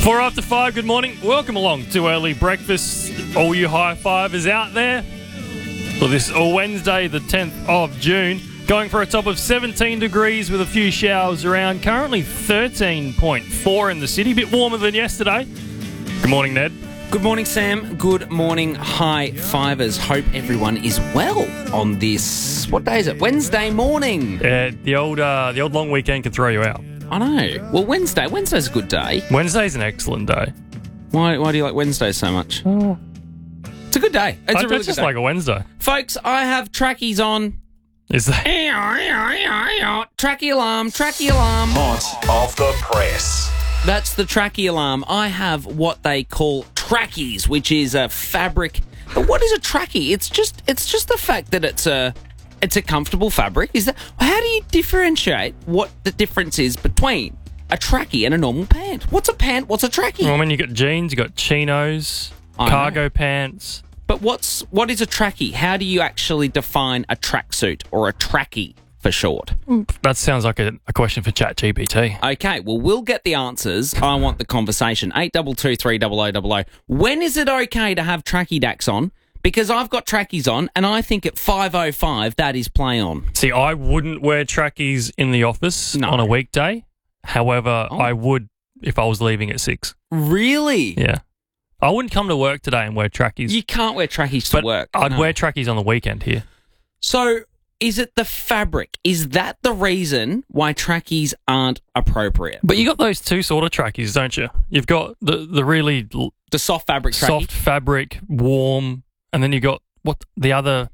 4 after 5, good morning. Welcome along to Early Breakfast. All you high fivers out there. For this Wednesday, the 10th of June. Going for a top of 17 degrees with a few showers around. Currently 13.4 in the city. A bit warmer than yesterday. Good morning, Ned. Good morning, Sam. Good morning, high fivers. Hope everyone is well on this, what day is it? Wednesday morning. The old long weekend can throw you out. I know. Well, Wednesday's a good day. Wednesday's an excellent day. Why do you like Wednesday so much? It's a good day. It's a really good just day. like a Wednesday. Folks, I have trackies on. Is that? Trackie alarm. Hot off the press. That's the trackie alarm. I have what they call trackies, which is a fabric. But what is a trackie? It's just the fact that it's a comfortable fabric. How do you differentiate what the difference is between a trackie and a normal pant? What's a pant? What's a trackie? Well, I mean, you got jeans, you got chinos, cargo pants. But what is a trackie? How do you actually define a tracksuit or a trackie for short? That sounds like a question for ChatGPT. Okay, well, we'll get the answers. I want the conversation. 822 300 When is it okay to have trackie dacks on? Because I've got trackies on, and I think at 5:05 that is play on. See, I wouldn't wear trackies in the office on a weekday. However, I would if I was leaving at 6. Really? Yeah. I wouldn't come to work today and wear trackies. You can't wear trackies to work. I'd wear trackies on the weekend here. So, is it the fabric? Is that the reason why trackies aren't appropriate? But you got those two sort of trackies, don't you? You've got the really The soft fabric trackie? soft fabric, warm, and then you got the other,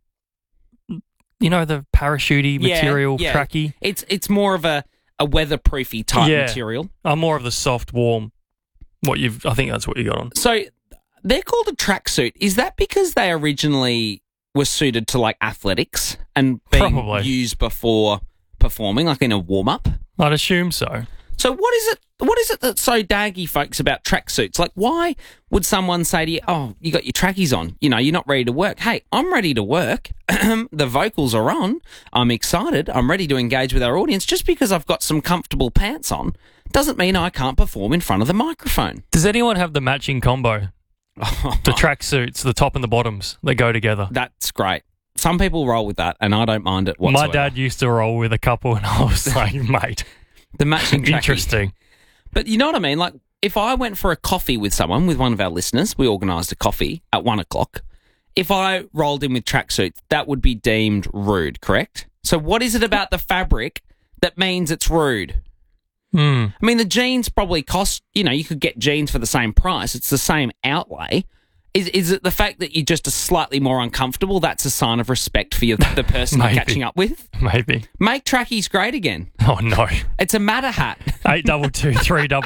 the parachutey material trackie. It's more of a weatherproofy type material. I'm more of the soft, warm. I think that's what you got on. So they're called a tracksuit. Is that because they originally were suited to like athletics and being used before performing, like in a warm up? I'd assume so. So what is it that's so daggy, folks, about tracksuits? Like, why would someone say to you, "Oh, you got your trackies on. You're not ready to work." Hey, I'm ready to work. The vocals are on. I'm excited. I'm ready to engage with our audience. Just because I've got some comfortable pants on doesn't mean I can't perform in front of the microphone. Does anyone have the matching combo? The tracksuits, the top and the bottoms, they go together. That's great. Some people roll with that, and I don't mind it whatsoever. My dad used to roll with a couple, and I was like, mate. The matching trackie. Interesting. But you know what I mean? Like, if I went for a coffee with someone, with one of our listeners, we organised a coffee at 1 o'clock. If I rolled in with tracksuits, that would be deemed rude, correct? So what is it about the fabric that means it's rude? I mean, the jeans probably cost, you could get jeans for the same price. It's the same outlay. Is it the fact that you're just slightly more uncomfortable? That's a sign of respect for the person you're catching up with? Maybe. Make trackies great again. Oh, no. It's a matter hat. 822 300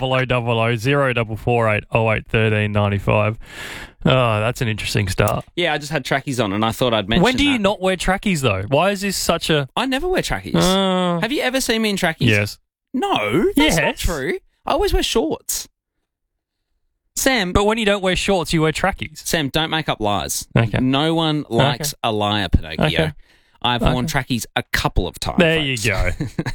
0448 08 13 95. Oh, that's an interesting start. Yeah, I just had trackies on and I thought I'd mention When do you not wear trackies, though? Why is this such a... I never wear trackies. Have you ever seen me in trackies? Yes. No, that's not true. I always wear shorts. Sam. But when you don't wear shorts, you wear trackies. Sam, don't make up lies. Okay. No one likes a liar, Pinocchio. Okay. I've worn trackies a couple of times. There folks. you go.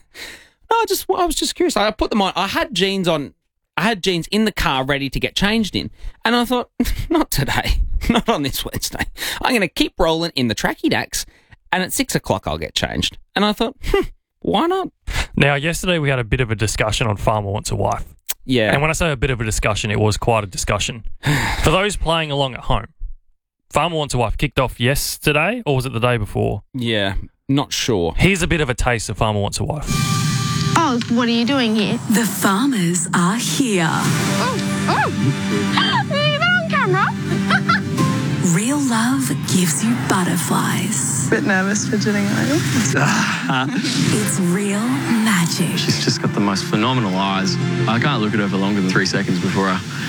No, I was just curious. I put them on. I had jeans on. I had jeans in the car ready to get changed in. And I thought, not today. Not on this Wednesday. I'm going to keep rolling in the trackie dacks. And at 6 o'clock, I'll get changed. And I thought, why not? Now, yesterday we had a bit of a discussion on Farmer Wants a Wife. Yeah. And when I say a bit of a discussion, it was quite a discussion. For those playing along at home, Farmer Wants a Wife kicked off yesterday, or was it the day before? Yeah, not sure. Here's a bit of a taste of Farmer Wants a Wife. Oh, what are you doing here? The farmers are here. Leave it on camera. Real love gives you butterflies. Bit nervous fidgeting, are you? It's real magic. She's just got the most phenomenal eyes. I can't look at her for longer than 3 seconds before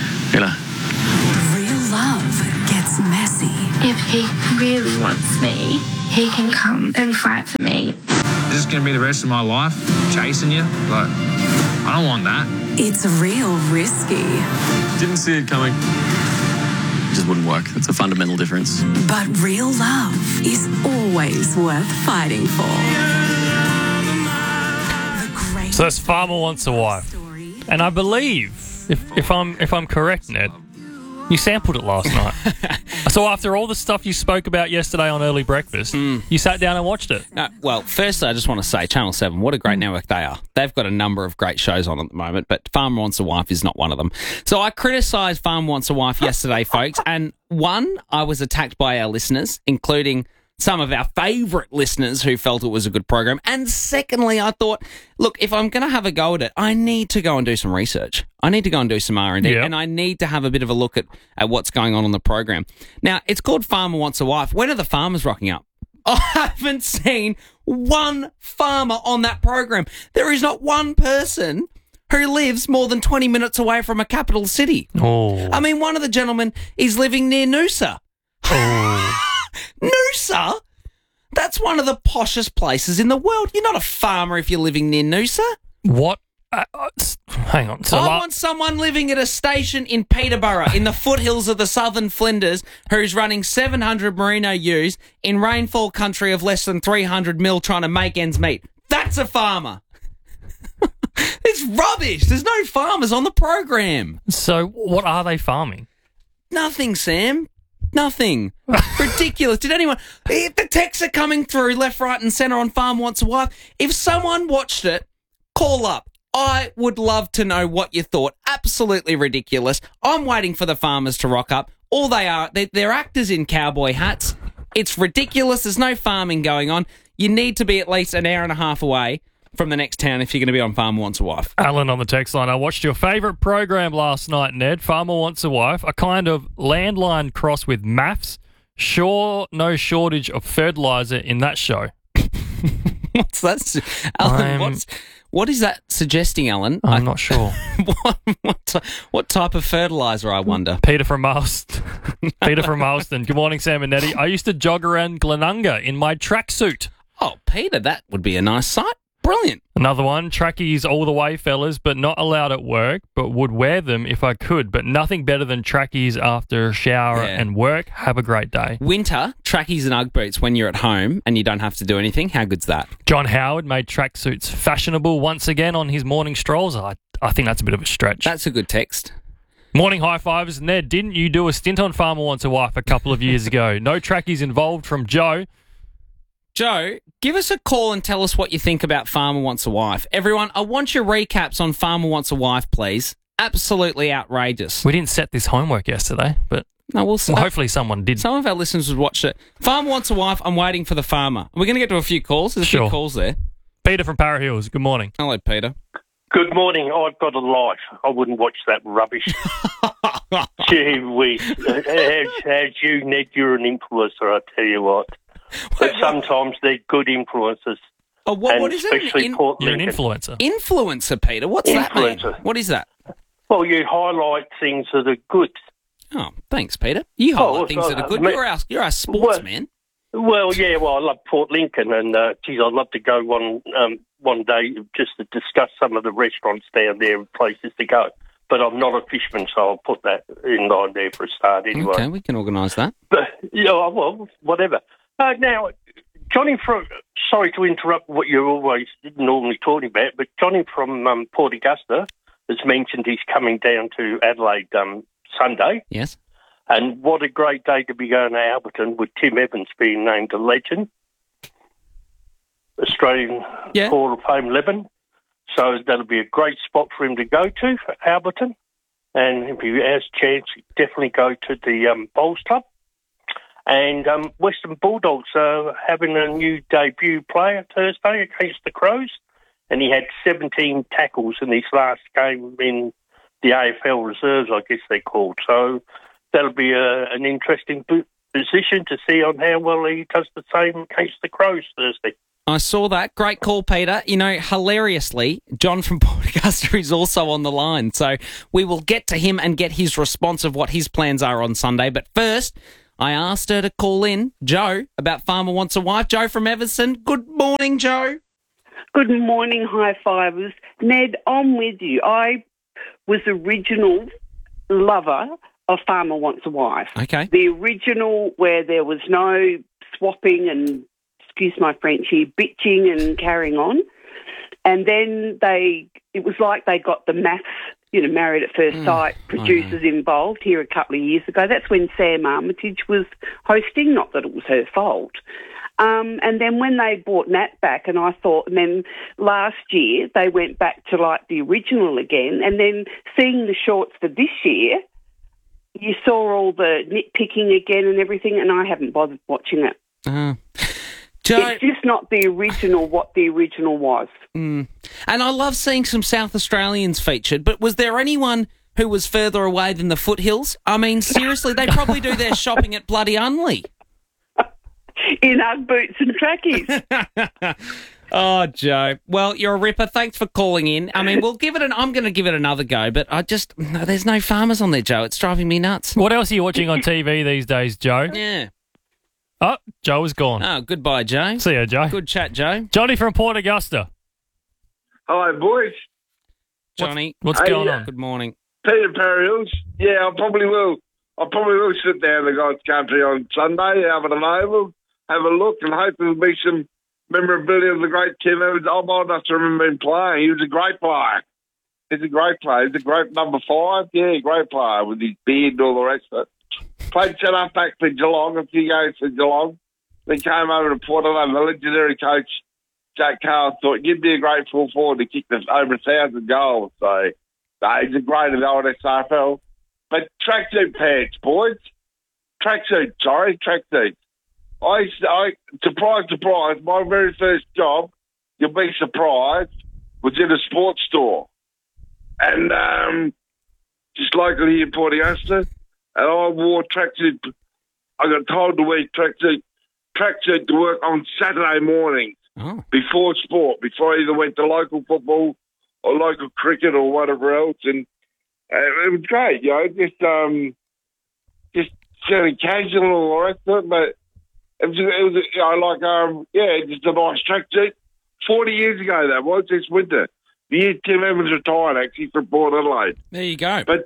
Real love gets messy. If he really wants me, he can come and fight for me. Is this going to be the rest of my life, chasing you? Like, I don't want that. It's real risky. Didn't see it coming. It just wouldn't work. It's a fundamental difference. But real love is always worth fighting for. So that's Farmer Wants a Wife. And I believe if I'm correct, Ned, you sampled it last night. So after all the stuff you spoke about yesterday on Early Breakfast, you sat down and watched it. Well, firstly, I just want to say Channel 7, what a great network they are. They've got a number of great shows on at the moment, but Farmer Wants a Wife is not one of them. So I criticised Farmer Wants a Wife yesterday, folks, and one, I was attacked by our listeners, including some of our favourite listeners who felt it was a good program. And secondly, I thought, look, if I'm going to have a go at it, I need to go and do some research. I need to go and do some R&D, and I need to have a bit of a look at what's going on the program. Now, it's called Farmer Wants a Wife. When are the farmers rocking up? I haven't seen one farmer on that program. There is not one person who lives more than 20 minutes away from a capital city. Oh. I mean, one of the gentlemen is living near Noosa. Oh. Noosa? That's one of the poshest places in the world. You're not a farmer if you're living near Noosa. What? Hang on. So I want someone living at a station in Peterborough in the foothills of the southern Flinders who's running 700 merino ewes in rainfall country of less than 300 mil trying to make ends meet. That's a farmer. It's rubbish. There's no farmers on the program. So what are they farming? Nothing, Sam. Nothing. Ridiculous. Did anyone... If the texts are coming through left, right and centre on Farm Wants a Wife, if someone watched it, call up. I would love to know what you thought. Absolutely ridiculous. I'm waiting for the farmers to rock up. All they are, they're actors in cowboy hats. It's ridiculous. There's no farming going on. You need to be at least an hour and a half away from the next town if you're going to be on Farmer Wants a Wife. Alan on the text line. I watched your favourite program last night, Ned. Farmer Wants a Wife. A kind of landline cross with maths. Sure, no shortage of fertiliser in that show. What's that? Alan, what is that suggesting, Alan? I'm not sure. What type of fertiliser, I wonder? Peter from Marston. Peter from Marston. Good morning, Sam and Nettie. I used to jog around Glenunga in my tracksuit. Oh, Peter, that would be a nice sight. Brilliant. Another one, trackies all the way, fellas, but not allowed at work, but would wear them if I could, but nothing better than trackies after a shower and work. Have a great day. Winter, trackies and Ugg boots when you're at home and you don't have to do anything. How good's that? John Howard made tracksuits fashionable once again on his morning strolls. I think that's a bit of a stretch. That's a good text. Morning high fivers. Ned, didn't you do a stint on Farmer Wants a Wife a couple of years ago? No trackies involved from Joe. Joe, give us a call and tell us what you think about Farmer Wants a Wife. Everyone, I want your recaps on Farmer Wants a Wife, please. Absolutely outrageous. We didn't set this homework yesterday, but hopefully someone did. Some of our listeners would watch it. Farmer Wants a Wife, I'm waiting for the farmer. We're going to get to a few calls. There's a few calls there. Peter from Para Hills, good morning. Hello, Peter. Good morning. I've got a life. I wouldn't watch that rubbish. Gee whiz. As you, Ned, you're an influencer, I tell you what. But sometimes they're good influencers. Oh, what is it? Especially Port You're Lincoln. an influencer. Influencer, Peter. What's that mean? What is that? Well, you highlight things that are good. Oh, thanks, Peter. You highlight things that are good. You're our sportsman. Well, yeah. Well, I love Port Lincoln, and geez, I'd love to go one day just to discuss some of the restaurants down there and places to go. But I'm not a fisherman, so I'll put that in line there for a start anyway. Okay, we can organise that. But well, whatever. Now, Johnny from, sorry to interrupt what you're always normally talking about, but Johnny from Port Augusta has mentioned he's coming down to Adelaide Sunday. Yes. And what a great day to be going to Alberton with Tim Evans being named a legend. Australian Hall of Fame legend. So that'll be a great spot for him to go to, Alberton. And if he has a chance, definitely go to the Bowls Club. And Western Bulldogs are having a new debut player Thursday against the Crows. And he had 17 tackles in his last game in the AFL Reserves, I guess they're called. So that'll be an interesting position to see on how well he does the same against the Crows Thursday. I saw that. Great call, Peter. You know, hilariously, John from Port Augusta is also on the line. So we will get to him and get his response of what his plans are on Sunday. But first, I asked her to call in, Joe, about Farmer Wants a Wife. Joe from Everson. Good morning, Joe. Good morning, high fivers. Ned, I'm with you. I was original lover of Farmer Wants a Wife. Okay. The original where there was no swapping and, excuse my French here, bitching and carrying on. And then it was like they got the maths Married at First Sight producers involved here a couple of years ago. That's when Sam Armitage was hosting, not that it was her fault. And then when they brought Nat back, and then last year they went back to like the original again, and then seeing the shorts for this year, you saw all the nitpicking again and everything, and I haven't bothered watching it. It's just not the original what the original was. And I love seeing some South Australians featured, but was there anyone who was further away than the foothills? I mean, seriously, they probably do their shopping at bloody Unley. In Ugg boots and trackies. Oh, Joe. Well, you're a ripper. Thanks for calling in. I mean, I'm going to give it another go, but there's no farmers on there, Joe. It's driving me nuts. What else are you watching on TV these days, Joe? Yeah. Oh, Joe is gone. Oh, goodbye, Joe. See ya, Joe. Good chat, Joe. Johnny from Port Augusta. Hello, boys. Johnny. What's going on? Good morning. Peter Perriells. Yeah, I probably will sit down in the God's country on Sunday, have an oval, have a look, and hope there'll be some memorabilia of the great Tim Evans. I'm old enough to remember him playing. He was a great player. He's a great player. He's a great number 5. Yeah, great player with his beard and all the rest of it. Played set-up back for Geelong, a few games for Geelong. Then came over to Port Adelaide. The legendary coach, Jack Carl, thought, you'd be a great full forward to kick over 1,000 goals. So, he's a great in the old SRFL. But tracksuit pants, boys. Tracksuit. Surprise, my very first job, you'll be surprised, was in a sports store. And just locally in Port Augusta. And I wore tracksuit. I got told to wear tracksuit to work on Saturday mornings before sport, before I either went to local football or local cricket or whatever else. And it was great, just fairly casual and all the rest of it. But it was just a nice tracksuit. 40 years ago, that was this winter. The year Tim Evans retired, actually, from Port Adelaide. There you go. But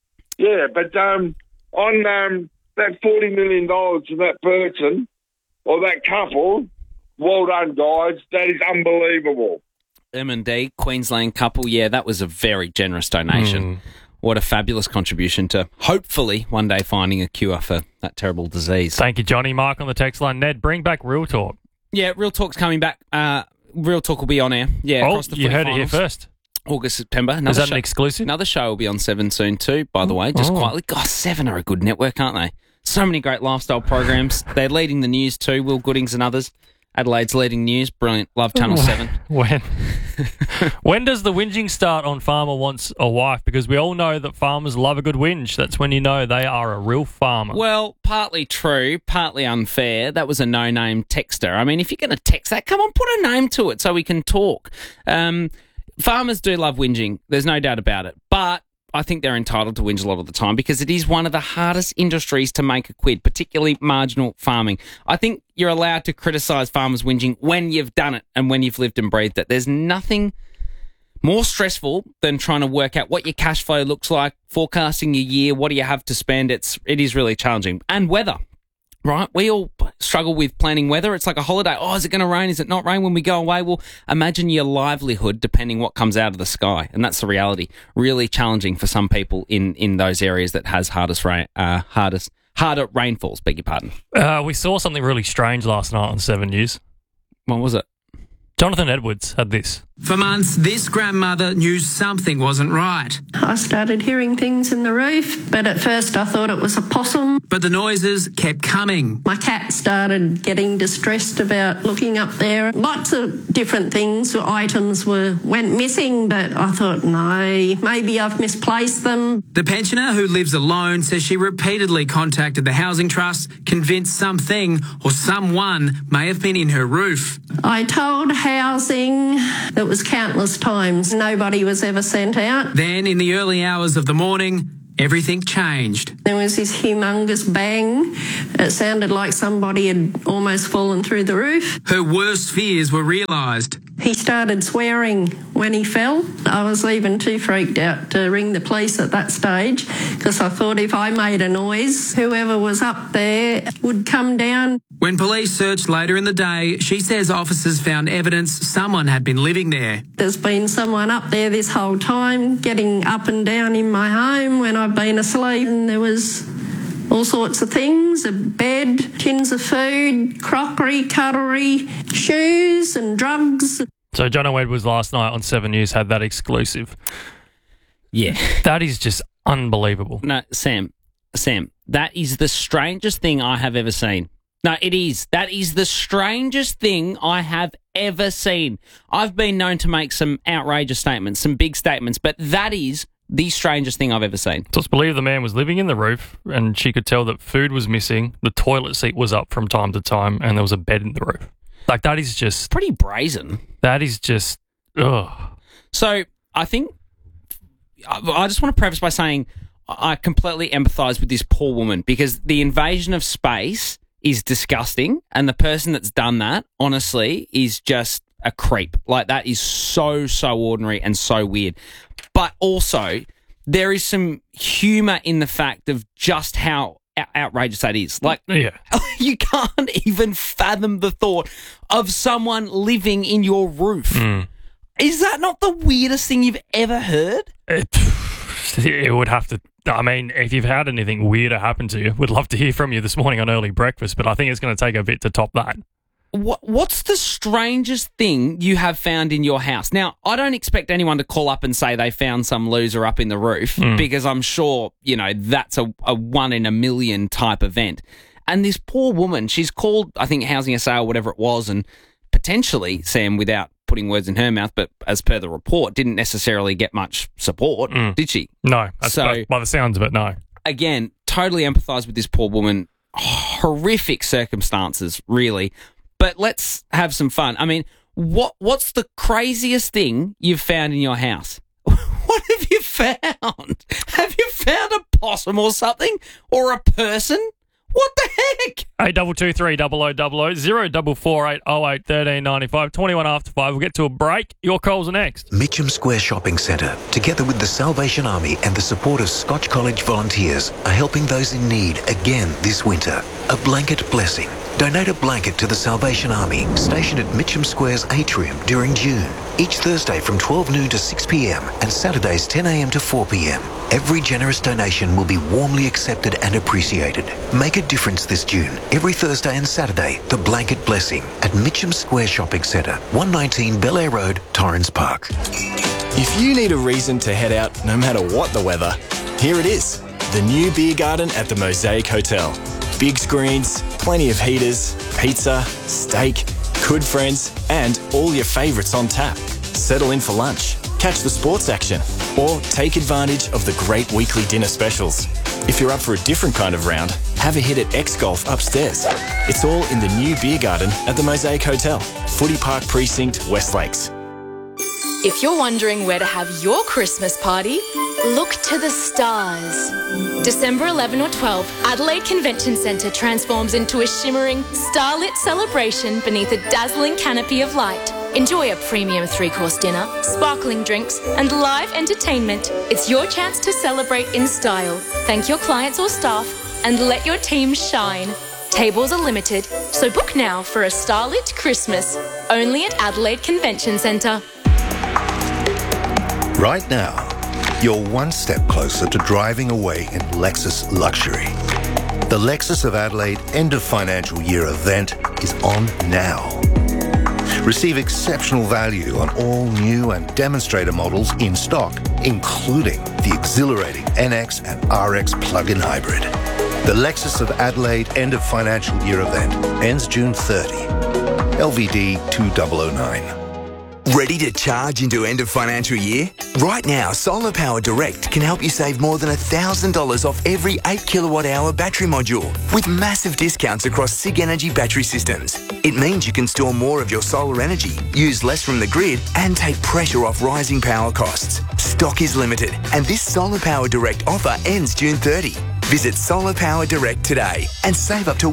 on that $40 million to that person or that couple, well done, guys. That is unbelievable. M&D, Queensland couple, yeah, that was a very generous donation. What a fabulous contribution to hopefully one day finding a cure for that terrible disease. Thank you, Johnny. Mark on the text line. Ned, bring back Real Talk. Yeah, Real Talk's coming back. Real Talk will be on air. Yeah, across the you heard finals. It here first. August, September. Is that an exclusive? Another show will be on 7 soon too, by the way, just quietly. God, 7 are a good network, aren't they? So many great lifestyle programs. They're leading the news too, Will Goodings and others. Adelaide's leading news. Brilliant. Love Channel 7. When does the whinging start on Farmer Wants a Wife? Because we all know that farmers love a good whinge. That's when you know they are a real farmer. Well, partly true, partly unfair. That was a no-name texter. I mean, if you're going to text that, come on, put a name to it so we can talk. Farmers do love whinging. There's no doubt about it. But I think they're entitled to whinge a lot of the time because it is one of the hardest industries to make a quid, particularly marginal farming. I think you're allowed to criticise farmers whinging when you've done it and when you've lived and breathed it. There's nothing more stressful than trying to work out what your cash flow looks like, forecasting your year, what do you have to spend. It is really challenging. And weather. Right? We all struggle with planning weather. It's like a holiday. Oh, is it going to rain? Is it not rain when we go away? Well, imagine your livelihood depending what comes out of the sky. And that's the reality. Really challenging for some people in those areas that has harder rainfalls, beg your pardon. We saw something really strange last night on 7 News. What was it? Jonathan Edwards had this. For months, this grandmother knew something wasn't right. I started hearing things in the roof, but at first I thought it was a possum. But the noises kept coming. My cat started getting distressed about looking up there. Lots of different things, items went missing, but I thought, no, maybe I've misplaced them. The pensioner who lives alone says she repeatedly contacted the Housing Trust, convinced something or someone may have been in her roof. I told Housing that was countless times. Nobody was ever sent out. Then, in the early hours of the morning, everything changed. There was this humongous bang. It sounded like somebody had almost fallen through the roof. Her worst fears were realised. He started swearing when he fell. I was even too freaked out to ring the police at that stage because I thought if I made a noise, whoever was up there would come down. When police searched later in the day, she says officers found evidence someone had been living there. There's been someone up there this whole time, getting up and down in my home when I've been asleep, and there was all sorts of things, a bed, tins of food, crockery, cutlery, shoes and drugs. So Jono Edwards last night on 7 News had that exclusive. Yeah. That is just unbelievable. No, Sam, that is the strangest thing I have ever seen. No, it is. That is the strangest thing I have ever seen. I've been known to make some outrageous statements, some big statements, but that is the strangest thing I've ever seen. So it's believed the man was living in the roof and she could tell that food was missing, the toilet seat was up from time to time, and there was a bed in the roof. Like, that is just... pretty brazen. That is just... ugh. So I think... I just want to preface by saying I completely empathise with this poor woman, because the invasion of space is disgusting, and the person that's done that, honestly, is just a creep. Like, that is so ordinary and so weird. But also, there is some humour in the fact of just how outrageous that is. Like, yeah. You can't even fathom the thought of someone living in your roof. Mm. Is that not the weirdest thing you've ever heard? It would have to... I mean, if you've had anything weirder happen to you, we'd love to hear from you this morning on Early Breakfast, but I think it's going to take a bit to top that. What's the strangest thing you have found in your house? Now, I don't expect anyone to call up and say they found some loser up in the roof, because I'm sure, that's a 1 in a million type event. And this poor woman, she's called, I think, Housing SA or whatever it was, and potentially, Sam, without putting words in her mouth, but as per the report, didn't necessarily get much support, did she? No. By the sounds of it, no. Again, totally empathise with this poor woman. Horrific circumstances, really. But let's have some fun. I mean, what's the craziest thing you've found in your house? What have you found? Have you found a possum or something? Or a person? What the heck? 8223 0000 0448 08 1395 21 after 5. We'll get to a break. Your calls are next. Mitcham Square Shopping Centre, together with the Salvation Army and the support of Scotch College volunteers, are helping those in need again this winter. A blanket blessing. Donate a blanket to the Salvation Army, stationed at Mitcham Square's atrium during June. Each Thursday from 12 noon to 6 p.m. and Saturdays 10 a.m. to 4 p.m. Every generous donation will be warmly accepted and appreciated. Make a difference this June. Every Thursday and Saturday, the Blanket Blessing at Mitcham Square Shopping Centre, 119 Bel Air Road, Torrens Park. If you need a reason to head out no matter what the weather, here it is. The new beer garden at the Mosaic Hotel. Big screens, plenty of heaters, pizza, steak, good friends, and all your favourites on tap. Settle in for lunch, catch the sports action, or take advantage of the great weekly dinner specials. If you're up for a different kind of round, have a hit at X-Golf upstairs. It's all in the new beer garden at the Mosaic Hotel, Footy Park Precinct, West Lakes. If you're wondering where to have your Christmas party, look to the stars. December 11 or 12, Adelaide Convention Centre transforms into a shimmering, starlit celebration beneath a dazzling canopy of light. Enjoy a premium 3-course dinner, sparkling drinks, and live entertainment. It's your chance to celebrate in style, thank your clients or staff, and let your team shine. Tables are limited, so book now for a starlit Christmas. Only at Adelaide Convention Centre. Right now, you're one step closer to driving away in Lexus luxury. The Lexus of Adelaide end of financial year event is on now. Receive exceptional value on all new and demonstrator models in stock, including the exhilarating NX and RX plug-in hybrid. The Lexus of Adelaide end of financial year event ends June 30. LVD 2009. Ready to charge into end of financial year? Right now, Solar Power Direct can help you save more than $1,000 off every 8 kilowatt hour battery module with massive discounts across SIG Energy battery systems. It means you can store more of your solar energy, use less from the grid, and take pressure off rising power costs. Stock is limited, and this Solar Power Direct offer ends June 30. Visit Solar Power Direct today and save up to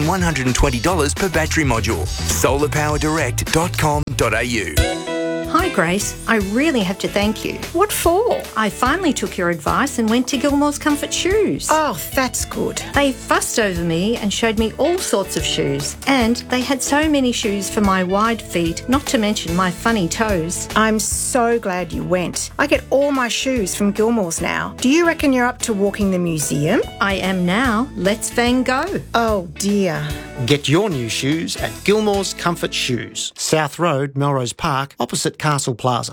$1,120 per battery module. solarpowerdirect.com.au. Hi Grace, I really have to thank you. What for? I finally took your advice and went to Gilmore's Comfort Shoes. Oh, that's good. They fussed over me and showed me all sorts of shoes. And they had so many shoes for my wide feet, not to mention my funny toes. I'm so glad you went. I get all my shoes from Gilmore's now. Do you reckon you're up to walking the museum? I am now. Let's Van Gogh. Oh, dear. Get your new shoes at Gilmore's Comfort Shoes, South Road, Melrose Park, opposite Castle Plaza.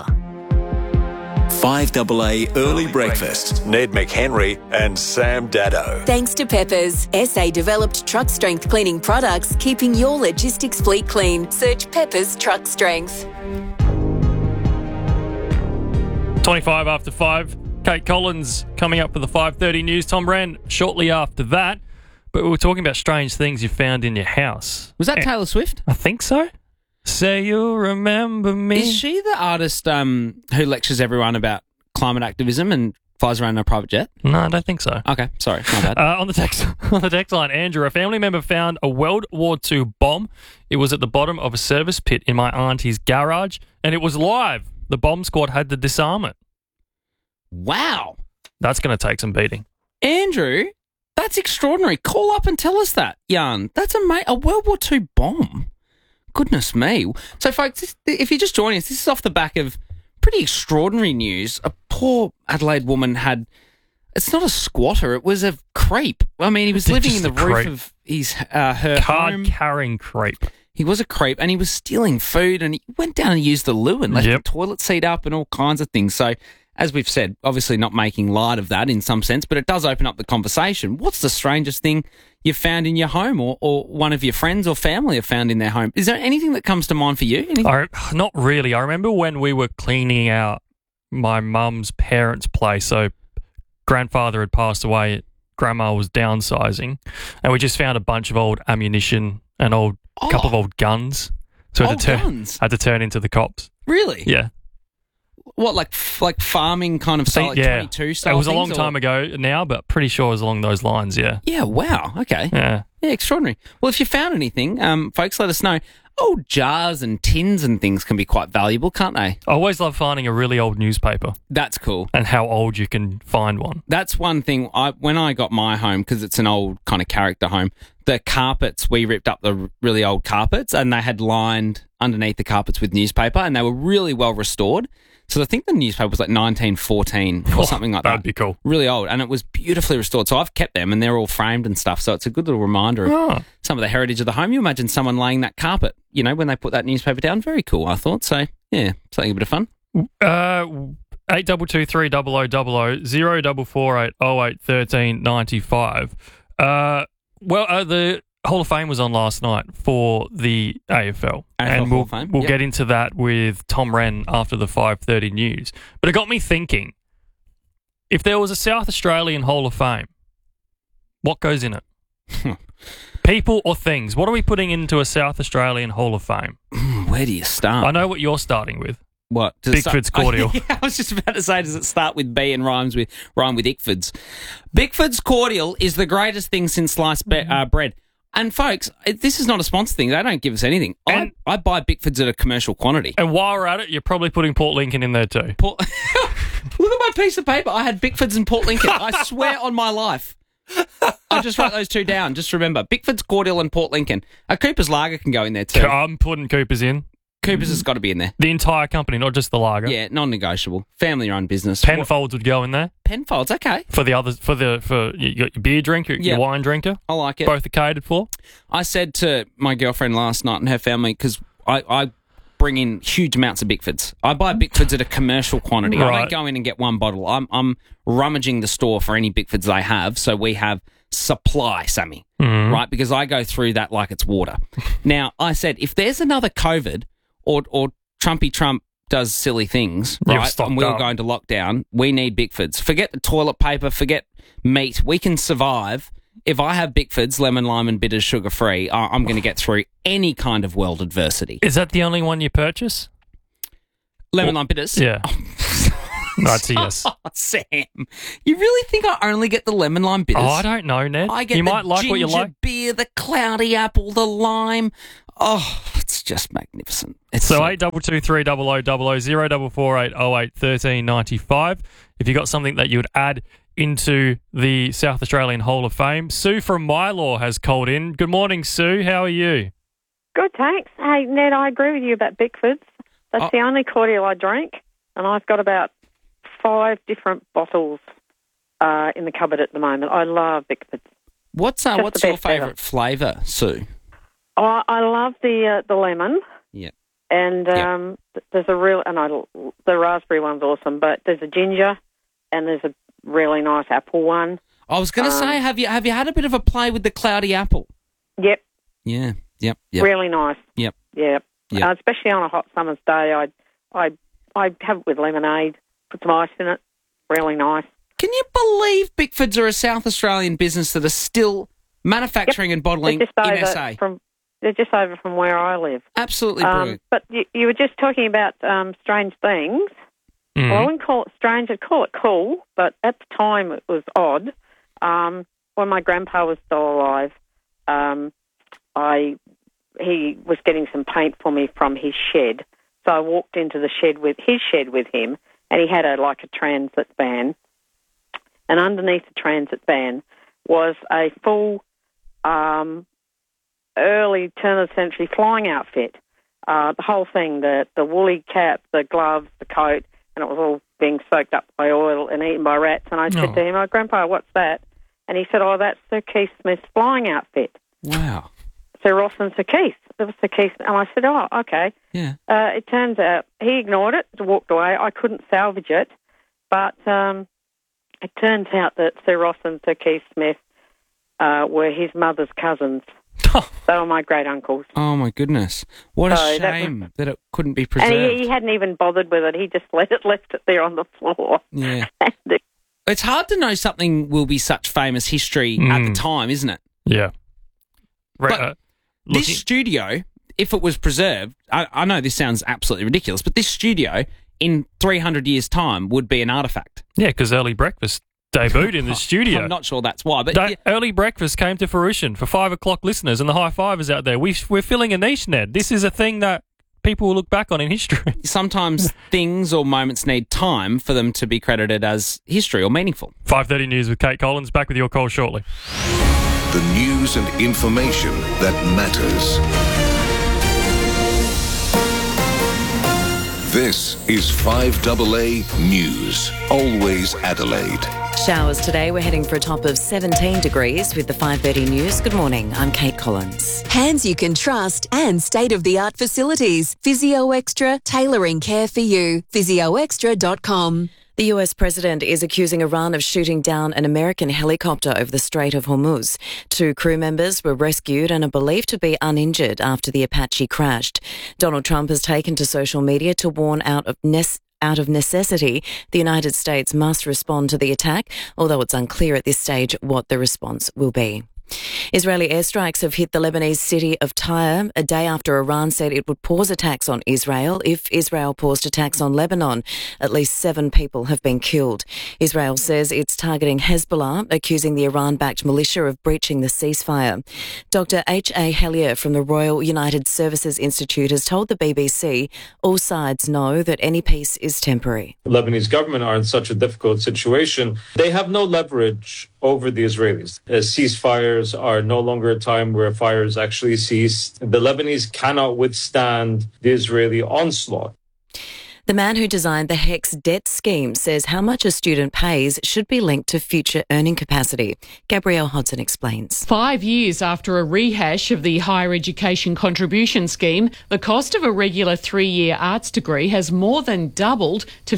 5AA Early Breakfast. Ned McHenry and Sam Daddo. Thanks to Peppers, SA developed truck strength cleaning products, keeping your logistics fleet clean. Search Peppers Truck Strength. 25 after 5. Kate Collins coming up for the 5:30 news. Tom Brand shortly after that. But we were talking about strange things you found in your house. Was that Taylor Swift? I think so. Say you'll remember me. Is she the artist who lectures everyone about climate activism and flies around in a private jet? No, I don't think so. Okay, sorry, my bad. On the text line, Andrew, a family member found a World War II bomb. It was at the bottom of a service pit in my auntie's garage, and it was live. The bomb squad had to disarm it. Wow. That's going to take some beating. Andrew, that's extraordinary. Call up and tell us that, Jan. That's a World War II bomb. Goodness me. So, folks, if you're just joining us, this is off the back of pretty extraordinary news. A poor Adelaide woman had... It's not a squatter. It was a creep. I mean, he was living in the roof of her home. Card-carrying creep. He was a creep, and he was stealing food, and he went down and used the loo and left the toilet seat up and all kinds of things. So, as we've said, obviously not making light of that in some sense, but it does open up the conversation. What's the strangest thing you've found in your home or one of your friends or family have found in their home? Is there anything that comes to mind for you? Not really. I remember when we were cleaning out my mum's parents' place. So grandfather had passed away, grandma was downsizing, and we just found a bunch of old ammunition and a couple of old guns. So had to turn into the cops. Really? Yeah. What, like farming kind of style, like 22 style? It was a long time ago now, but pretty sure it was along those lines, yeah. Yeah, wow, okay. Yeah, extraordinary. Well, if you found anything, folks, let us know. Old jars and tins and things can be quite valuable, can't they? I always love finding a really old newspaper. That's cool. And how old you can find one. That's one thing. When I got my home, because it's an old kind of character home, the carpets, we ripped up the really old carpets and they had lined underneath the carpets with newspaper and they were really well restored. So I think the newspaper was like 1914 or something like that. That'd be cool. Really old. And it was beautifully restored. So I've kept them and they're all framed and stuff. So it's a good little reminder of some of the heritage of the home. You imagine someone laying that carpet, when they put that newspaper down. Very cool, I thought. So, yeah, something a bit of fun. 8223 0000 0448 08 13 95. The Hall of Fame was on last night for the AFL. And we'll get into that with Tom Wren after the 5:30 news. But it got me thinking, if there was a South Australian Hall of Fame, what goes in it? People or things? What are we putting into a South Australian Hall of Fame? Where do you start? I know what you're starting with. What? Bickford's cordial. I was just about to say, does it start with B and rhyme with Ickford's? Bickford's cordial is the greatest thing since sliced bread. And folks, this is not a sponsor thing. They don't give us anything. I buy Bickford's at a commercial quantity. And while we're at it, you're probably putting Port Lincoln in there too. Look at my piece of paper. I had Bickford's and Port Lincoln. I swear on my life. I just wrote those two down. Just remember, Bickford's cordial and Port Lincoln. A Cooper's Lager can go in there too. I'm putting Cooper's in. Cooper's has got to be in there. The entire company, not just the lager. Yeah, non-negotiable. Family-owned business. Penfolds would go in there. Penfolds, okay. For the others, for you got your beer drinker, your wine drinker. I like it. Both are catered for. I said to my girlfriend last night and her family, because I bring in huge amounts of Bickfords. I buy Bickfords at a commercial quantity. Right. I don't go in and get one bottle. I'm rummaging the store for any Bickfords they have, so we have supply, Sammy, right? Because I go through that like it's water. Now, I said, if there's another COVID or Trumpy Trump does silly things, right, and we're going to lockdown, we need Bickfords. Forget the toilet paper, forget meat. We can survive. If I have Bickfords, lemon, lime and bitters, sugar-free, I'm going to get through any kind of world adversity. Is that the only one you purchase? Lemon, lime, bitters? Yeah. That's a yes. Oh, Sam, you really think I only get the lemon, lime, bitters? Oh, I don't know, Ned. I get you the might like what you like. beer, the cloudy apple, the lime. Oh, it's just magnificent. So 8223 0000 0448 08 13 95. If you got something that you would add into the South Australian Hall of Fame. Sue from Mylor has called in. Good morning, Sue. How are you? Good, thanks. Hey, Ned, I agree with you about Bickford's. That's the only cordial I drink, and I've got about 5 different bottles in the cupboard at the moment. I love Bickford's. What's your favourite flavour, Sue? Oh, I love the lemon. Yeah. And there's the raspberry one's awesome, but there's a ginger and there's a really nice apple one. I was going to say, have you had a bit of a play with the cloudy apple? Yep. Yeah. Yep. Really nice. Yep. Yep. Yep. Especially on a hot summer's day, I have it with lemonade, put some ice in it. Really nice. Can you believe Bickford's are a South Australian business that are still manufacturing and bottling in SA? They're just over from where I live. Absolutely brilliant. But you were just talking about strange things. Mm. Well, I wouldn't call it strange. I'd call it cool, but at the time it was odd. When my grandpa was still alive, he was getting some paint for me from his shed. So I walked into the shed with him, and he had a transit van. And underneath the transit van was a full early turn of the century flying outfit. The whole thing, the woolly cap, the gloves, the coat, and it was all being soaked up by oil and eaten by rats. And I said to him, "Oh, Grandpa, what's that?" And he said, "Oh, that's Sir Keith Smith's flying outfit." Wow. Sir Ross and Sir Keith. It was Sir Keith. And I said, "Oh, okay." Yeah. It turns out he ignored it, walked away. I couldn't salvage it. But it turns out that Sir Ross and Sir Keith Smith were his mother's cousins. They were my great uncles. Oh, my goodness. What a shame that it couldn't be preserved. And he hadn't even bothered with it. He just left it there on the floor. Yeah. It's hard to know something will be such famous history at the time, isn't it? Yeah. But this studio, if it was preserved, I know this sounds absolutely ridiculous, but this studio in 300 years' time would be an artefact. Yeah, because Early Breakfast debuted in the studio. I'm not sure that's why. But Early Breakfast came to fruition for 5 o'clock listeners and the high fivers out there. We're filling a niche, Ned. This is a thing that people will look back on in history. Sometimes things or moments need time for them to be credited as history or meaningful. 5:30 News with Kate Collins. Back with your call shortly. The news and information that matters. This is 5AA News. Always Adelaide. Showers today. We're heading for a top of 17 degrees with the 5:30 News. Good morning. I'm Kate Collins. Hands you can trust and state-of-the-art facilities. Physio Extra, tailoring care for you. PhysioExtra.com. The US president is accusing Iran of shooting down an American helicopter over the Strait of Hormuz. 2 crew members were rescued and are believed to be uninjured after the Apache crashed. Donald Trump has taken to social media to warn out of necessity, the United States must respond to the attack, although it's unclear at this stage what the response will be. Israeli airstrikes have hit the Lebanese city of Tyre a day after Iran said it would pause attacks on Israel if Israel paused attacks on Lebanon. At least 7 people have been killed. Israel says it's targeting Hezbollah, accusing the Iran-backed militia of breaching the ceasefire. Dr. H.A. Hellier from the Royal United Services Institute has told the BBC all sides know that any peace is temporary. The Lebanese government are in such a difficult situation. They have no leverage over the Israelis. Ceasefires are no longer a time where fires actually cease. The Lebanese cannot withstand the Israeli onslaught. The man who designed the HEX debt scheme says how much a student pays should be linked to future earning capacity. Gabrielle Hodson explains. 5 years after a rehash of the higher education contribution scheme, the cost of a regular 3-year arts degree has more than doubled to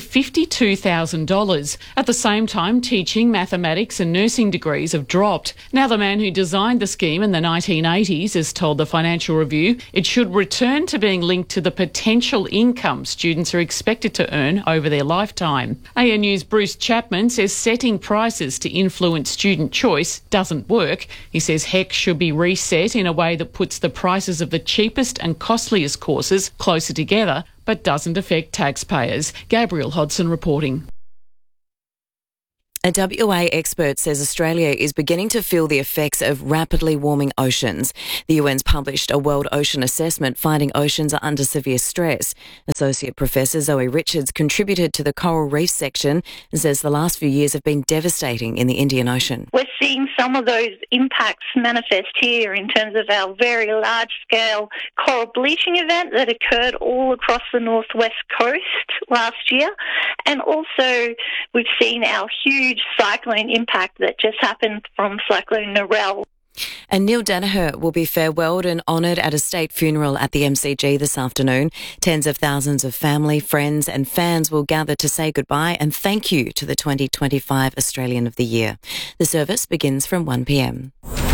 $52,000. At the same time, teaching, mathematics and nursing degrees have dropped. Now the man who designed the scheme in the 1980s has told the Financial Review it should return to being linked to the potential income students are expected to earn over their lifetime. ANU's Bruce Chapman says setting prices to influence student choice doesn't work. He says HEX should be reset in a way that puts the prices of the cheapest and costliest courses closer together, but doesn't affect taxpayers. Gabrielle Hodson reporting. A WA expert says Australia is beginning to feel the effects of rapidly warming oceans. The UN's published a World Ocean Assessment finding oceans are under severe stress. Associate Professor Zoe Richards contributed to the Coral Reef section and says the last few years have been devastating in the Indian Ocean. We're seeing some of those impacts manifest here in terms of our very large-scale coral bleaching event that occurred all across the northwest coast last year. And also we've seen our huge cyclone impact that just happened from Cyclone Narelle. And Neil Danaher will be farewelled and honoured at a state funeral at the MCG this afternoon. Tens of thousands of family, friends and fans will gather to say goodbye and thank you to the 2025 Australian of the Year. The service begins from 1 p.m.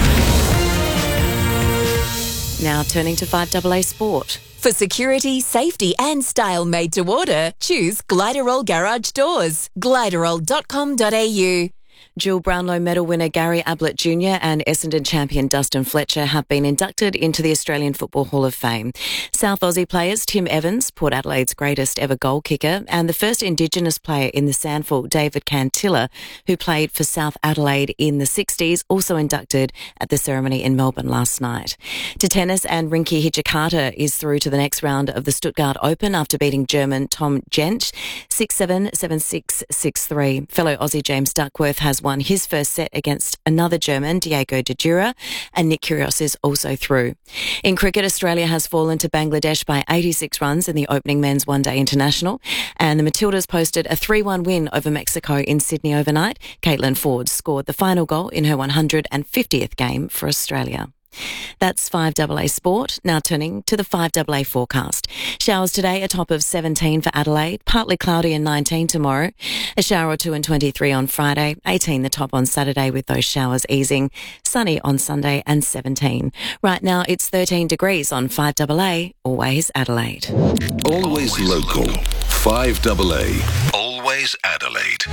Now turning to 5AA Sport. For security, safety and style made to order, choose Gliderol Garage Doors. Gliderol.com.au. Dual Brownlow medal winner Gary Ablett Jr. and Essendon champion Dustin Fletcher have been inducted into the Australian Football Hall of Fame. South Aussie players Tim Evans, Port Adelaide's greatest ever goal kicker, and the first Indigenous player in the SANFL, David Cantilla, who played for South Adelaide in the 60s, also inducted at the ceremony in Melbourne last night. To tennis, and Rinky Hijikata is through to the next round of the Stuttgart Open after beating German Tom Jentsch 6-7, 7-6, 6-3. Fellow Aussie James Duckworth has won his first set against another German, Diego de Jura, and Nick Kyrgios is also through. In cricket, Australia has fallen to Bangladesh by 86 runs in the opening men's one-day international, and the Matildas posted a 3-1 win over Mexico in Sydney overnight. Caitlin Ford scored the final goal in her 150th game for Australia. That's 5AA Sport. Now turning to the 5AA forecast. Showers today, a top of 17 for Adelaide, partly cloudy and 19 tomorrow. A shower or two and 23 on Friday, 18 the top on Saturday with those showers easing. Sunny on Sunday and 17. Right now it's 13 degrees on 5AA, always Adelaide. Always local. 5AA. Always Adelaide.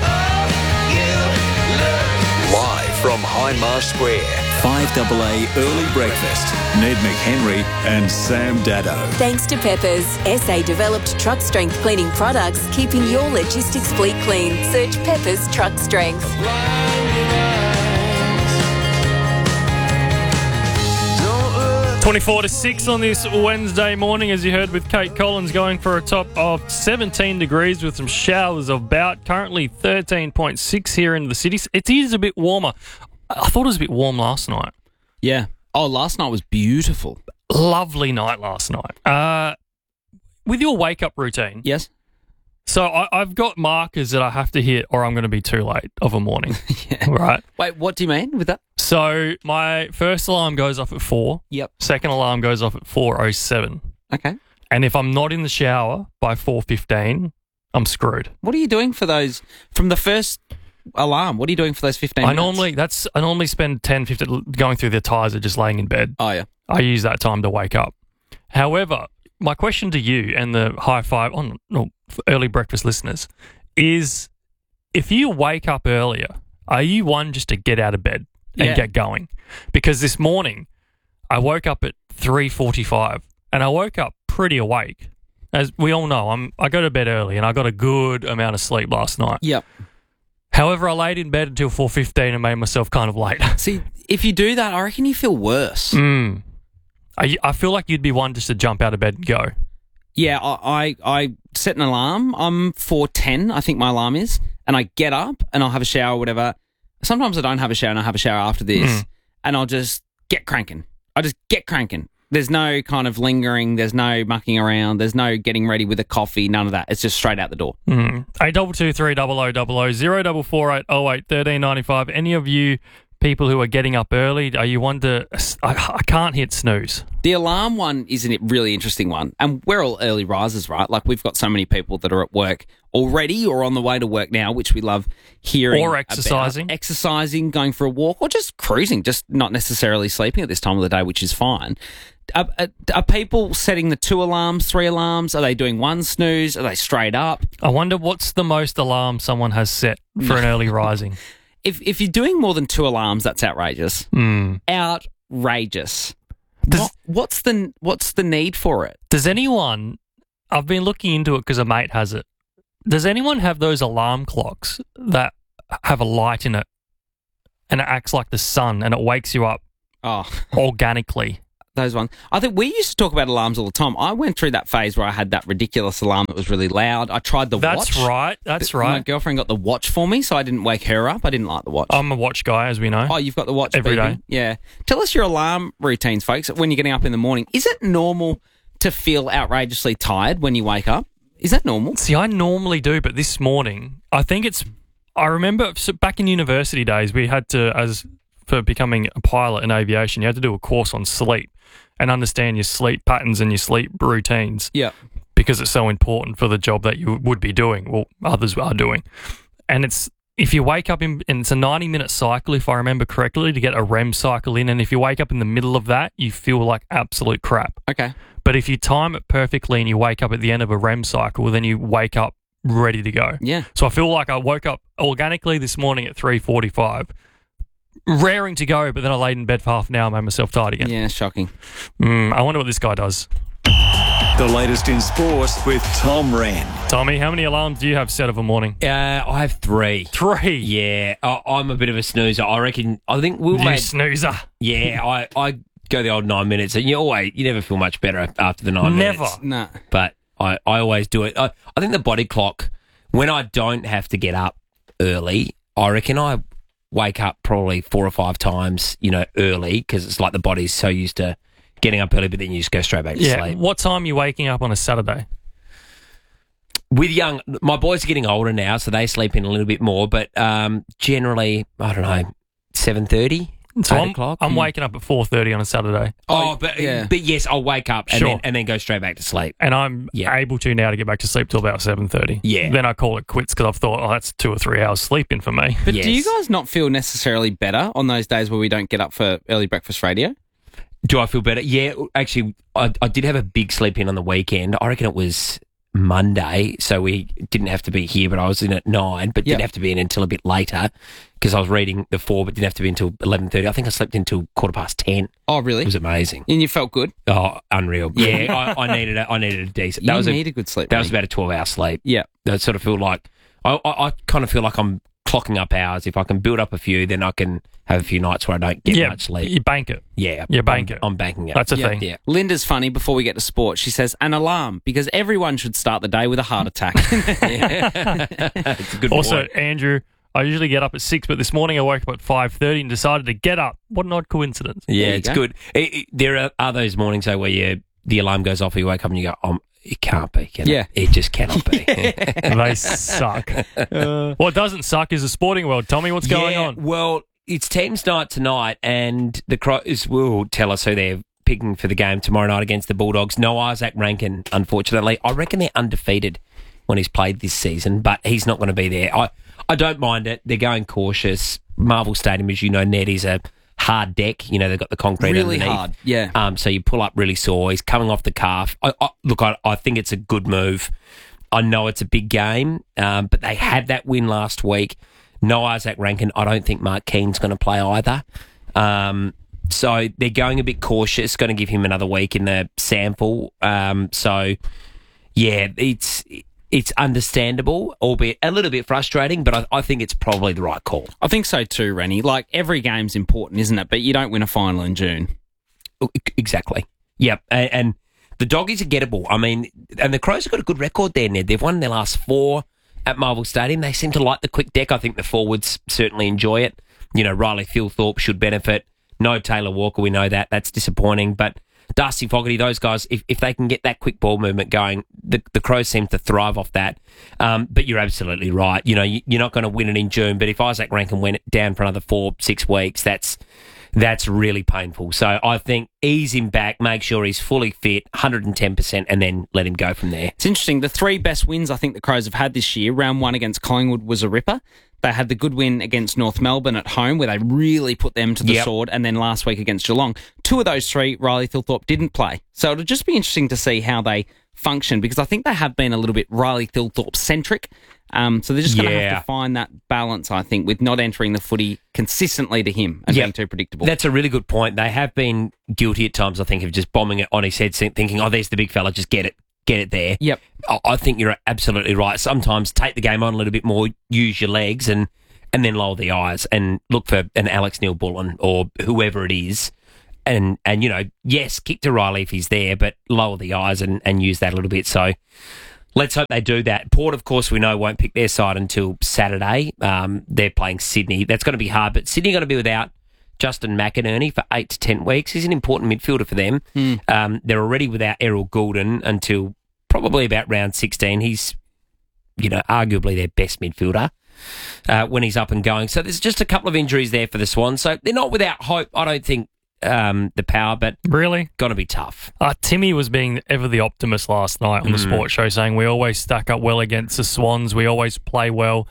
Live from Hindmarsh Square. 5AA Early Breakfast. Ned McHenry and Sam Dado. Thanks to Peppers, SA developed truck strength cleaning products, keeping your logistics fleet clean. Search Peppers Truck Strength. 24 to 6 on this Wednesday morning, as you heard with Kate Collins, going for a top of 17 degrees with some showers about. Currently 13.6 here in the city. It is a bit warmer. I thought it was a bit warm last night. Yeah. Oh, last night was beautiful. Lovely night last night. With your wake-up routine. Yes. So I've got markers that I have to hit or I'm going to be too late of a morning. Yeah. Right? Wait, what do you mean with that? So my first alarm goes off at 4. Yep. Second alarm goes off at 4:07. Okay. And if I'm not in the shower by 4:15, I'm screwed. What are you doing for those, from the first alarm, what are you doing for those 15 minutes? I normally spend 10, 15 going through the ties or just laying in bed. Oh, yeah. I use that time to wake up. However, my question to you and the high five early breakfast listeners is, if you wake up earlier, are you one just to get out of bed and get going? Because this morning I woke up at 3:45 and I woke up pretty awake. As we all know, I go to bed early and I got a good amount of sleep last night. Yep. However, I laid in bed until 4:15 and made myself kind of late. See, if you do that, I reckon you feel worse. I feel like you'd be one just to jump out of bed and go. Yeah, I set an alarm. I'm 4:10, I think my alarm is, and I get up and I'll have a shower or whatever. Sometimes I don't have a shower and I have a shower after this, and I'll just get cranking. I just get cranking. There's no kind of lingering. There's no mucking around. There's no getting ready with a coffee. None of that. It's just straight out the door. 8223 0000 0448 08 1395. Any of you people who are getting up early, are you one to... I can't hit snooze. The alarm one is a really interesting one. And we're all early risers, right? Like, we've got so many people that are at work already or on the way to work now, which we love hearing. Or exercising. About. Exercising, going for a walk, or just cruising, just not necessarily sleeping at this time of the day, which is fine. Are people setting the 2 alarms, 3 alarms? Are they doing 1 snooze? Are they straight up? I wonder what's the most alarm someone has set for an early rising. If you're doing more than 2 alarms, that's outrageous. Outrageous. What's the need for it? Does anyone... I've been looking into it because a mate has it. Does anyone have those alarm clocks that have a light in it, and it acts like the sun, and it wakes you up organically. Those ones. I think we used to talk about alarms all the time. I went through that phase where I had that ridiculous alarm that was really loud. I tried the watch. That's right. My girlfriend got the watch for me, so I didn't wake her up. I didn't like the watch. I'm a watch guy, as we know. Oh, you've got the watch every baby. day. Yeah. Tell us your alarm routines, folks, when you're getting up in the morning. Is it normal to feel outrageously tired when you wake up? Is that normal? See, I normally do, but this morning, I remember back in university days, we had to, for becoming a pilot in aviation, you had to do a course on sleep and understand your sleep patterns and your sleep routines. Yeah. Because it's so important for the job that you would be doing, well, others are doing. And if you wake up and it's a 90-minute cycle, if I remember correctly, to get a REM cycle in. And if you wake up in the middle of that, you feel like absolute crap. Okay. But if you time it perfectly and you wake up at the end of a REM cycle, then you wake up ready to go. Yeah. So I feel like I woke up organically this morning at 3:45, raring to go, but then I laid in bed for half an hour and made myself tired again. Yeah, shocking. I wonder what this guy does. The latest in sports with Tom Wren. Tommy, how many alarms do you have set of a morning? I have 3. 3? Yeah. I'm a bit of a snoozer. I think we'll snoozer. Yeah, I go the old 9 minutes, and you never feel much better after the 9 minutes. Never. No. But I always do it. I think the body clock, when I don't have to get up early, I reckon I wake up probably 4 or 5 times, early, because it's like the body's so used to getting up early, but then you just go straight back to sleep. What time are you waking up on a Saturday? My boys are getting older now, so they sleep in a little bit more, but generally, I don't know, 7:30, So 8 o'clock. I'm waking up at 4:30 on a Saturday. But yes, I'll wake up and then go straight back to sleep. And I'm able to now to get back to sleep till about 7:30. Yeah. Then I call it quits because I've thought, that's 2 or 3 hours sleeping for me. But do you guys not feel necessarily better on those days where we don't get up for early breakfast radio? Do I feel better? Yeah, actually, I did have a big sleep in on the weekend. I reckon it was Monday, so we didn't have to be here, but I was in at 9, but didn't have to be in until a bit later because I was reading the 4, but didn't have to be until 11:30. I think I slept until 10:15. Oh, really? It was amazing. And you felt good? Oh, unreal. Yeah, I needed a decent. You need a good sleep. That was about a 12-hour sleep. Yeah. That sort of feel like I kind of feel like I'm clocking up hours. If I can build up a few, then I can have a few nights where I don't get much sleep. You bank it. Yeah. You bank it. I'm banking it. That's a thing. Yeah. Linda's funny before we get to sport. She says, an alarm, because everyone should start the day with a heart attack. It's a good Also, point. Andrew, I usually get up at 6, but this morning I woke up at 5:30 and decided to get up. What an odd coincidence. Yeah, it's good. There are those mornings, though, where the alarm goes off and you wake up and you go, it can't be, can it? It just cannot be. They suck. What doesn't suck is the sporting world. Tommy, what's going on? Well, it's teams night tonight, and the Crows will tell us who they're picking for the game tomorrow night against the Bulldogs. No Isaac Rankin, unfortunately. I reckon they're undefeated when he's played this season, but he's not going to be there. I don't mind it. They're going cautious. Marvel Stadium, as you know, Ned, is a hard deck. They've got the concrete really underneath. Hard, yeah. So you pull up really sore. He's coming off the calf. I think it's a good move. I know it's a big game, but they had that win last week. No Isaac Rankin. I don't think Mark Keane's going to play either. So they're going a bit cautious, going to give him another week in the sample. It's understandable, albeit a little bit frustrating, but I think it's probably the right call. I think so too, Rennie. Like, every game's important, isn't it? But you don't win a final in June. Exactly. Yep. And the Doggies are gettable. I mean, and the Crows have got a good record there, Ned. They've won their last 4 at Marvel Stadium. They seem to like the quick deck. I think the forwards certainly enjoy it. Riley Thilthorpe should benefit. No Taylor Walker, we know that. That's disappointing. But Darcy Fogarty, those guys, if they can get that quick ball movement going, the Crows seem to thrive off that. But you're absolutely right. You're not going to win it in June. But if Isaac Rankin went down for another 4-6 weeks, that's really painful. So I think ease him back, make sure he's fully fit, 110%, and then let him go from there. It's interesting. The 3 best wins I think the Crows have had this year, round 1 against Collingwood was a ripper. They had the good win against North Melbourne at home where they really put them to the sword, and then last week against Geelong. 2 of those 3, Riley Thilthorpe didn't play. So it'll just be interesting to see how they function, because I think they have been a little bit Riley Thilthorpe-centric. So they're just going to have to find that balance, I think, with not entering the footy consistently to him and being too predictable. That's a really good point. They have been guilty at times, I think, of just bombing it on his head, thinking, there's the big fella, just get it there. Yep. I think you're absolutely right. Sometimes take the game on a little bit more, use your legs, and and then lower the eyes and look for an Alex Neil-Bullen or whoever it is. And yes, kick to Riley if he's there, but lower the eyes and use that a little bit. So let's hope they do that. Port, of course, we know won't pick their side until Saturday. They're playing Sydney. That's going to be hard, but Sydney are going to be without Justin McInerney for 8 to 10 weeks. He's an important midfielder for them. They're already without Errol Goulden until probably about round 16. He's, arguably their best midfielder when he's up and going. So there's just a couple of injuries there for the Swans. So they're not without hope, I don't think, the power, but really going to be tough. Timmy was being ever the optimist last night on the sports show, saying we always stack up well against the Swans. We always play well.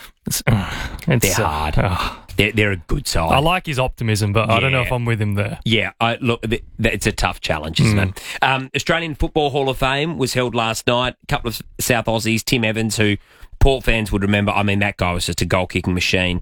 They're hard. They're a good side. I like his optimism, but I don't know if I'm with him there. Yeah, it's a tough challenge, isn't it? Australian Football Hall of Fame was held last night. A couple of South Aussies, Tim Evans, who Port fans would remember. I mean, that guy was just a goal-kicking machine.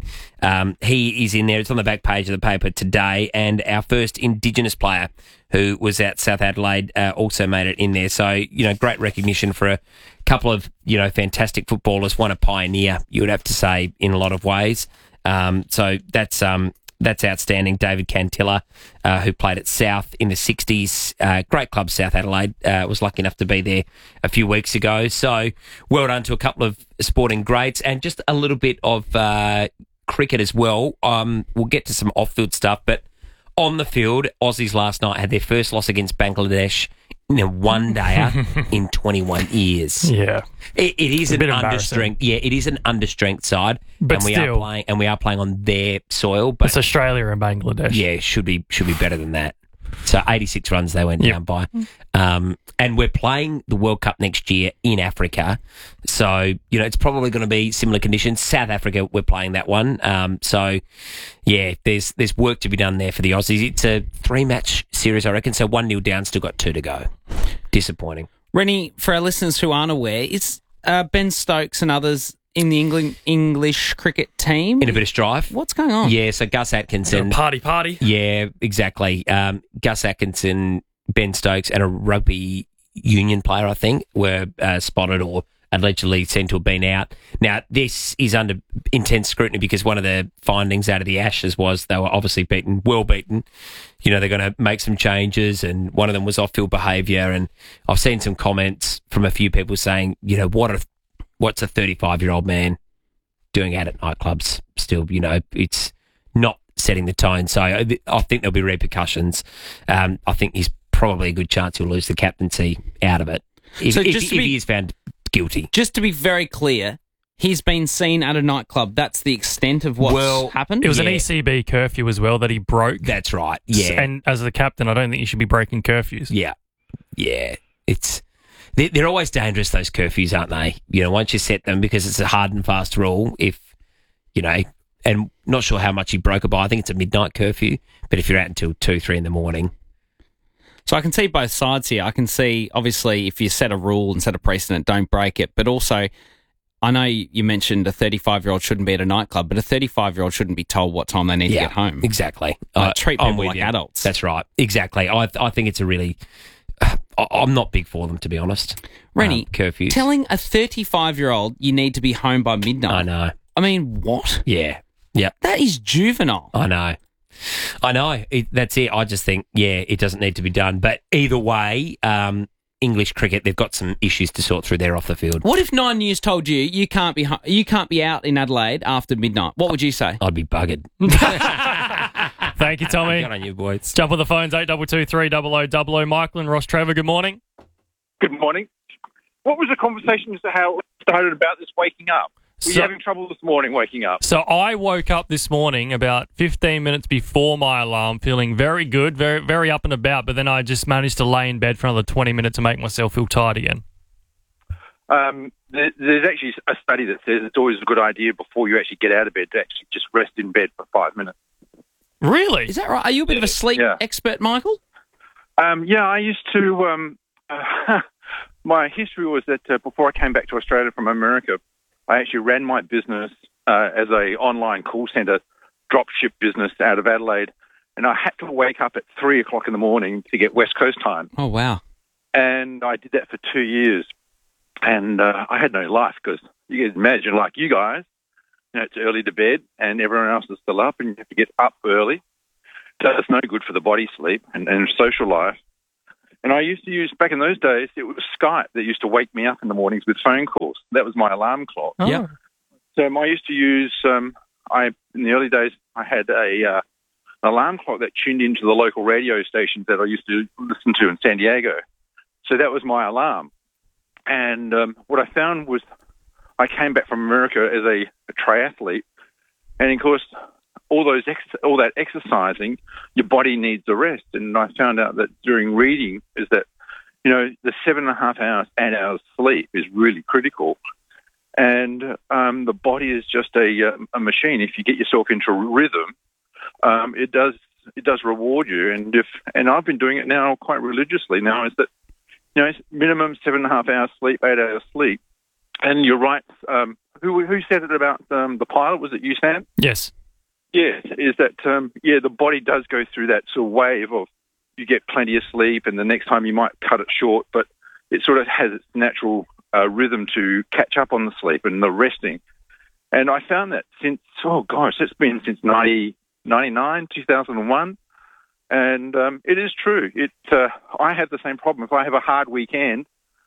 He is in there. It's on the back page of the paper today. And our first Indigenous player who was at South Adelaide also made it in there. So, great recognition for a couple of, fantastic footballers. One a pioneer, you would have to say, in a lot of ways. So that's outstanding. David Cantilla, who played at South in the 60s. Great club, South Adelaide. Was lucky enough to be there a few weeks ago. So well done to a couple of sporting greats and just a little bit of cricket as well. We'll get to some off-field stuff, but on the field, Aussies last night had their first loss against Bangladesh in a one-dayer in 21 years. Yeah. It is an understrength. Yeah, it is an understrength side, but we are playing on their soil. But it's Australia and Bangladesh. Yeah, should be better than that. So 86 runs they went down by. And we're playing the World Cup next year in Africa. So, it's probably going to be similar conditions. South Africa, we're playing that one. So, yeah, there's work to be done there for the Aussies. It's a 3-match series, I reckon. So 1-0 down, still got 2 to go. Disappointing. Rennie, for our listeners who aren't aware, it's Ben Stokes and others in the English cricket team. In a bit of strife. What's going on? Yeah, so Gus Atkinson. Party. Yeah, exactly. Gus Atkinson, Ben Stokes, and a rugby union player, I think, were spotted or allegedly seen to have been out. Now, this is under intense scrutiny because one of the findings out of the Ashes was they were obviously well beaten. They're going to make some changes, and one of them was off-field behaviour. And I've seen some comments from a few people saying, what's a 35-year-old man doing out at nightclubs still? It's not setting the tone. So I think there'll be repercussions. I think he's probably a good chance he'll lose the captaincy out of it if he is found guilty. Just to be very clear, he's been seen at a nightclub. That's the extent of what's happened? It was an ECB curfew as well that he broke. That's right, yeah. And as the captain, I don't think you should be breaking curfews. Yeah. They're always dangerous, those curfews, aren't they? Once you set them, because it's a hard and fast rule, and not sure how much he broke it by. I think it's a midnight curfew, but if you're out until 2, 3 in the morning. So I can see both sides here. I can see, obviously, if you set a rule and set a precedent, don't break it. But also, I know you mentioned a 35-year-old shouldn't be at a nightclub, but a 35-year-old shouldn't be told what time they need to get home. Exactly. Treat people like adults. That's right. Exactly. I think it's a really... I'm not big for them, to be honest. Rennie, curfews. Telling a 35-year-old you need to be home by midnight. I know. I mean, what? Yeah. Yep. That is juvenile. I know. That's it. I just think, it doesn't need to be done. But either way, English cricket, they've got some issues to sort through there off the field. What if 9 News told you you can't be out in Adelaide after midnight? What would you say? I'd be buggered. Thank you, Tommy. Good on you, boys. Jump on the phones, 8223 0000. Michael and Ross Trevor, good morning. Good morning. What was the conversation as to how it started about this waking up? Were you having trouble this morning waking up? So I woke up this morning about 15 minutes before my alarm, feeling very good, very, very up and about, but then I just managed to lay in bed for another 20 minutes to make myself feel tired again. There's actually a study that says it's always a good idea before you actually get out of bed to actually just rest in bed for 5 minutes. Really? Is that right? Are you a bit of a sleep expert, Michael? I used to... my history was that before I came back to Australia from America, I actually ran my business as a online call centre dropship business out of Adelaide, and I had to wake up at 3 o'clock in the morning to get West Coast time. Oh, wow. And I did that for 2 years, and I had no life because you can imagine, like you guys, it's early to bed and everyone else is still up and you have to get up early. That's no good for the body sleep and social life. And I used to use, back in those days, it was Skype that used to wake me up in the mornings with phone calls. That was my alarm clock. Oh. Yeah. So I used to use, in the early days, I had an alarm clock that tuned into the local radio stations that I used to listen to in San Diego. So that was my alarm. And what I found was I came back from America as a triathlete. And, of course, all that exercising, your body needs a rest. And I found out that during reading is that, the 7.5 hours, 8 hours sleep is really critical. And the body is just a machine. If you get yourself into rhythm, it does reward you. And I've been doing it now quite religiously now, is that, minimum 7.5 hours sleep, 8 hours sleep. And you're right. Who said it about the pilot? Was it you, Sam? Yes. Yes, is that, the body does go through that sort of wave of you get plenty of sleep and the next time you might cut it short, but it sort of has its natural rhythm to catch up on the sleep and the resting. And I found that it's been since 1999, 2001. And it is true. I have the same problem. If I have a hard weekend,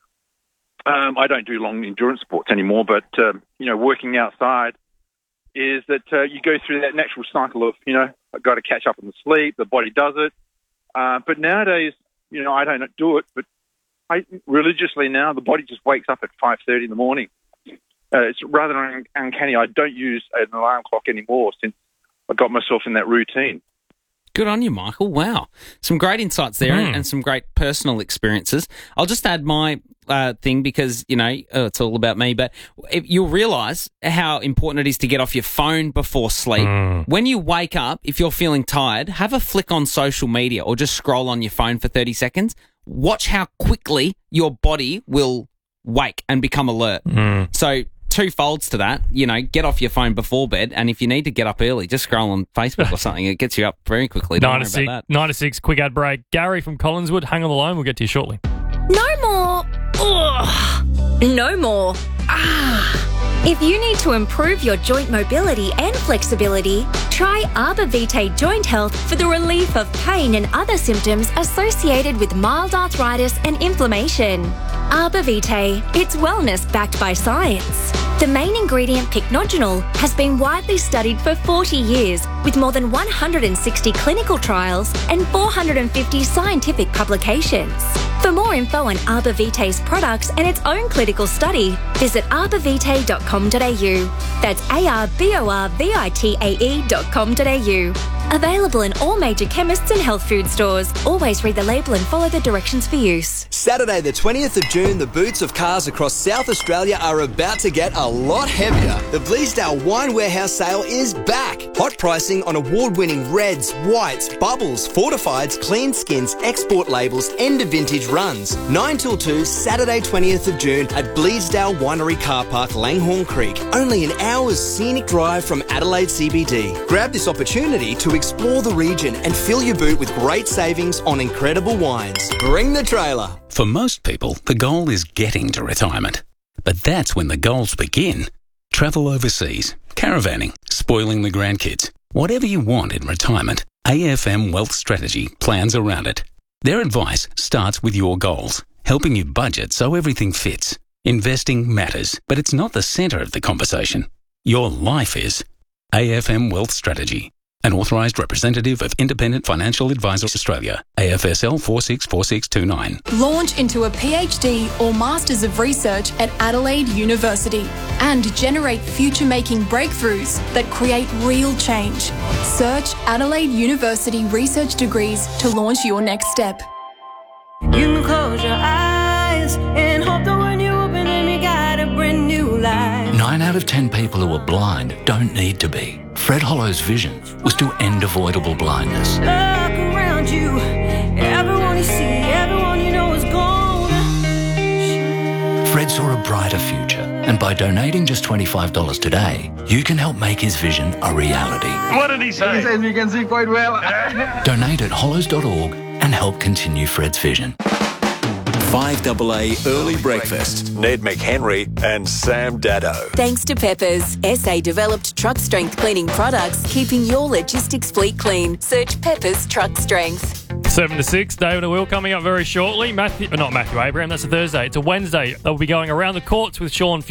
I don't do long endurance sports anymore, but, working outside, is that you go through that natural cycle of, I've got to catch up on the sleep, the body does it. But nowadays, I don't do it, but religiously now, the body just wakes up at 5:30 in the morning. It's rather uncanny. I don't use an alarm clock anymore since I got myself in that routine. Good on you, Michael. Wow. Some great insights there and some great personal experiences. I'll just add my thing because, it's all about me, but you'll realise how important it is to get off your phone before sleep. When you wake up, if you're feeling tired, have a flick on social media or just scroll on your phone for 30 seconds. Watch how quickly your body will wake and become alert. So two folds to that, get off your phone before bed, and if you need to get up early, just scroll on Facebook or something. It gets you up very quickly. Don't worry about that. 9 to 6, quick ad break. Gary from Collinswood, hang on the line. We'll get to you shortly. No more. Ugh. No more. If you need to improve your joint mobility and flexibility, try Arbor Vitae Joint Health for the relief of pain and other symptoms associated with mild arthritis and inflammation. Arbor Vitae, it's wellness backed by science. The main ingredient, pycnogenol, has been widely studied for 40 years with more than 160 clinical trials and 450 scientific publications. For more info on Arbor Vitae's products and its own clinical study, visit arborvitae.com.au. That's arborvitae.com.au. Available in all major chemists and health food stores. Always read the label and follow the directions for use. Saturday the 20th of June, the boots of cars across South Australia are about to get a lot heavier. The Bleasdale Wine Warehouse sale is back. Hot pricing on award-winning reds, whites, bubbles, fortifieds, clean skins, export labels, end of vintage runs. 9 till 2, Saturday 20th of June at Bleasdale Winery Car Park, Langhorne Creek. Only an hour's scenic drive from Adelaide CBD. Grab this opportunity to explore the region and fill your boot with great savings on incredible wines. Bring the trailer. For most people, the goal is getting to retirement. But that's when the goals begin. Travel overseas, caravanning, spoiling the grandkids. Whatever you want in retirement, AFM Wealth Strategy plans around it. Their advice starts with your goals, helping you budget so everything fits. Investing matters, but it's not the centre of the conversation. Your life is. AFM Wealth Strategy. An authorised representative of Independent Financial Advisors Australia, AFSL 464629. Launch into a PhD or Masters of Research at Adelaide University and generate future-making breakthroughs that create real change. Search Adelaide University Research Degrees to launch your next step. You can close your eyes and hope that when you open them you got a brand new life. 9 out of 10 people who are blind don't need to be. Fred Hollow's vision was to end avoidable blindness. Look around you, everyone you see, everyone you know is gone. Fred saw a brighter future, and by donating just $25 today, you can help make his vision a reality. What did he say? He says you can see quite well. Donate at hollows.org and help continue Fred's vision. 5AA Early Breakfast. Ned McHenry and Sam Dado. Thanks to Peppers, SA developed truck strength cleaning products, keeping your logistics fleet clean. Search Peppers Truck Strength. 7 to 6, David and Will coming up very shortly. Not Matthew Abraham, that's a Thursday. It's a Wednesday. They'll be going around the courts with Sean